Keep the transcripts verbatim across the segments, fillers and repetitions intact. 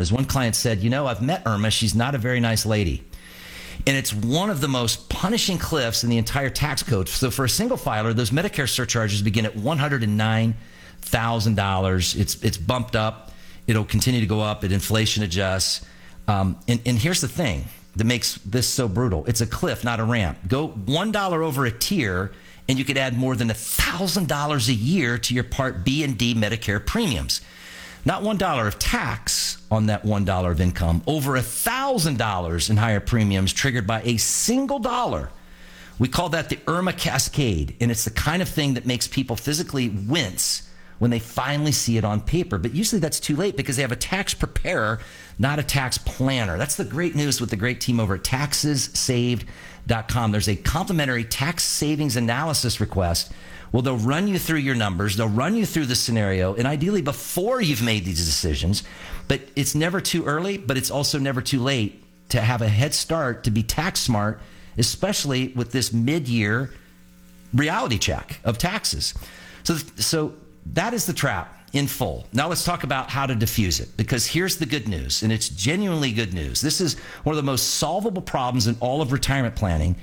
As one client said, you know, I've met Irma. She's not a very nice lady. And it's one of the most punishing cliffs in the entire tax code. So for a single filer, those Medicare surcharges begin at one hundred nine thousand dollars. It's it's bumped up. It'll continue to go up. It inflation adjusts. Um, and, and here's the thing that makes this so brutal. It's a cliff, not a ramp. Go one dollar over a tier, and you could add more than one thousand dollars a year to your Part B and D Medicare premiums. Not one dollar of tax on that one dollar of income, over one thousand dollars in higher premiums triggered by a single dollar. We call that the Irma Cascade, and it's the kind of thing that makes people physically wince when they finally see it on paper. But usually that's too late because they have a tax preparer, not a tax planner. That's the great news with the great team over at taxes saved dot com. There's a complimentary tax savings analysis request. Well, they'll run you through your numbers. They'll run you through the scenario, and ideally before you've made these decisions. But it's never too early, but it's also never too late to have a head start to be tax smart, especially with this mid-year reality check of taxes. So, so that is the trap in full. Now let's talk about how to diffuse it, because here's the good news, and it's genuinely good news. This is one of the most solvable problems in all of retirement planning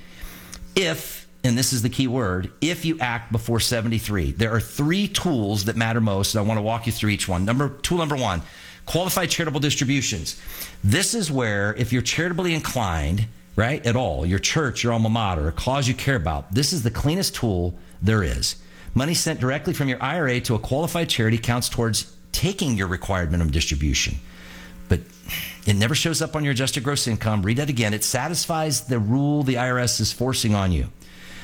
if, and this is the key word, if you act before seventy-three. There are three tools that matter most, and I want to walk you through each one. Number Tool number one, qualified charitable distributions. This is where, if you're charitably inclined, right, at all, your church, your alma mater, a cause you care about, this is the cleanest tool there is. Money sent directly from your I R A to a qualified charity counts towards taking your required minimum distribution. But it never shows up on your adjusted gross income. Read that again. It satisfies the rule the I R S is forcing on you.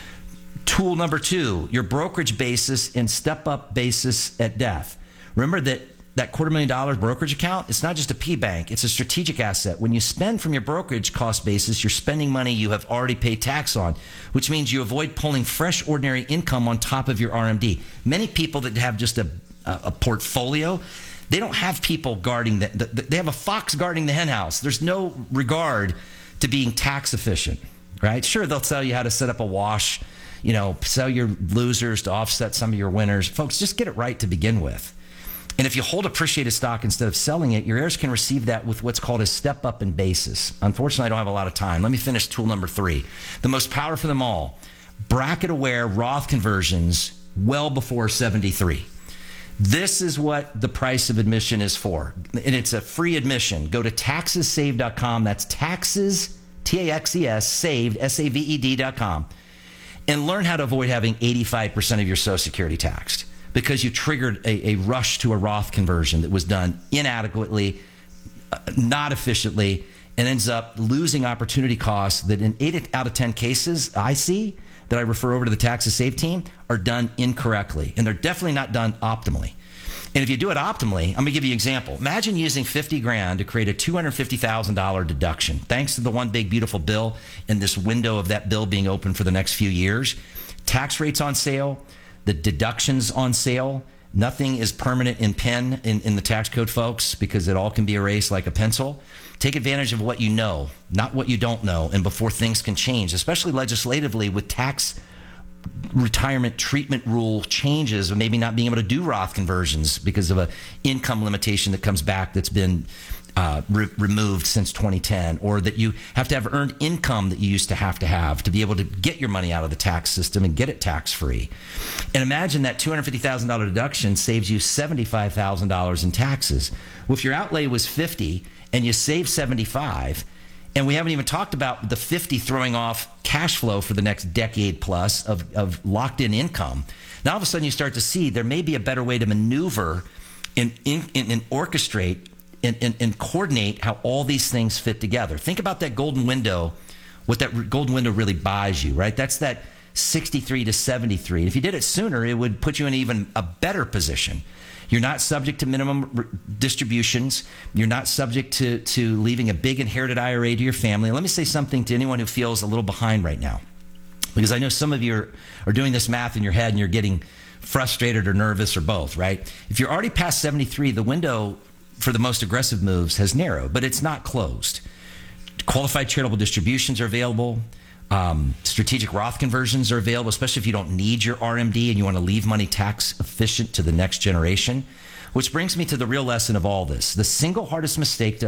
Tool number two, your brokerage basis and step-up basis at death. Remember that that quarter million dollar brokerage account, it's not just a P bank, it's a strategic asset. When you spend from your brokerage cost basis, you're spending money you have already paid tax on, which means you avoid pulling fresh ordinary income on top of your R M D. Many people that have just a, a, a portfolio, they don't have people guarding, the, the, they have a fox guarding the hen house. There's no regard to being tax efficient, right? Sure, they'll tell you how to set up a wash, you know, sell your losers to offset some of your winners. Folks, just get it right to begin with. And if you hold appreciated stock instead of selling it, your heirs can receive that with what's called a step up in basis. Unfortunately, I don't have a lot of time. Let me finish tool number three. The most powerful of them all, bracket aware Roth conversions well before seventy-three. This is what the price of admission is for. And it's a free admission. Go to taxes saved dot com. That's taxes, T A X E S, saved, S A V E D dot com. And learn how to avoid having eighty-five percent of your Social Security taxed, because you triggered a, a rush to a Roth conversion that was done inadequately, uh, not efficiently, and ends up losing opportunity costs that in eight out of ten cases I see that I refer over to the Taxes Save team are done incorrectly, and they're definitely not done optimally. And if you do it optimally, I'm going to give you an example. Imagine using fifty grand to create a two hundred fifty thousand dollars deduction, thanks to the one big beautiful bill and this window of that bill being open for the next few years. Tax rates on sale, the deductions on sale. Nothing is permanent in pen in, in the tax code, folks, because it all can be erased like a pencil. Take advantage of what you know, not what you don't know, and before things can change, especially legislatively with tax retirement treatment rule changes, or maybe not being able to do Roth conversions because of an income limitation that comes back that's been uh, re- removed since twenty ten, or that you have to have earned income that you used to have to have to be able to get your money out of the tax system and get it tax-free. And imagine that two hundred fifty thousand dollars deduction saves you seventy-five thousand dollars in taxes. Well, if your outlay was fifty and you save seventy-five, and we haven't even talked about the fifty throwing off cash flow for the next decade plus of, of locked-in income. Now, all of a sudden, you start to see there may be a better way to maneuver and, and, and orchestrate and, and, and coordinate how all these things fit together. Think about that golden window, what that golden window really buys you, right? That's that sixty-three to seventy-three. If you did it sooner, it would put you in even a better position. You're not subject to minimum r- distributions. You're not subject to, to leaving a big inherited I R A to your family. Let me say something to anyone who feels a little behind right now, because I know some of you are, are doing this math in your head and you're getting frustrated or nervous or both, right? If you're already past seventy-three, the window for the most aggressive moves has narrowed, but it's not closed. Qualified charitable distributions are available. Um, strategic Roth conversions are available, especially if you don't need your R M D and you want to leave money tax efficient to the next generation. Which brings me to the real lesson of all this. The single hardest mistake to